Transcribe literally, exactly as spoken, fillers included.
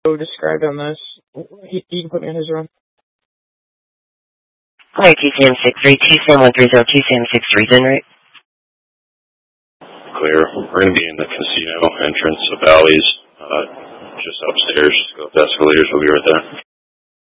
Joe described on this. He, he can put me on his run. Hi, T C M six three, T C M one three zero, T C M six three, Zenrate. Clear. We're going to be in the casino entrance of Bally's, uh, just upstairs. Go up the escalators. We'll be right there.